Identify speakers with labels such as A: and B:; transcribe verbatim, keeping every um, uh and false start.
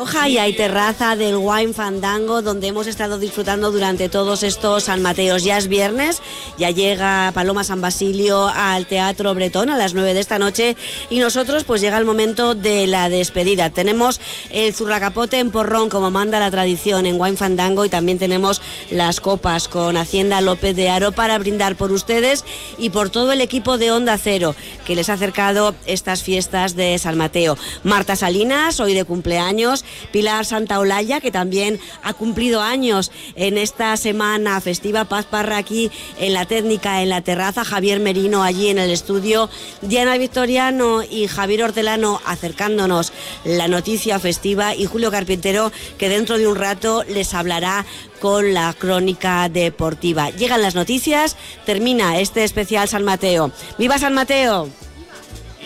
A: Rioja y hay terraza del Wine Fandango, donde hemos estado disfrutando durante todos estos San Mateos. Ya es viernes, ya llega Paloma San Basilio al Teatro Bretón a las nueve de esta noche y nosotros pues llega el momento de la despedida. Tenemos el zurracapote en porrón como manda la tradición en Wine Fandango y también tenemos las copas con Hacienda López de Haro para brindar por ustedes y por todo el equipo de Onda Cero que les ha acercado estas fiestas de San Mateo. Marta Salinas, hoy de cumpleaños, Pilar Santaolalla, que también ha cumplido años en esta semana festiva, Paz Parra aquí en la técnica, en la terraza, Javier Merino allí en el estudio, Diana Victoriano y Javier Hortelano acercándonos la noticia festiva y Julio Carpintero, que dentro de un rato les hablará con la crónica deportiva. Llegan las noticias, termina este especial San Mateo. ¡Viva San Mateo!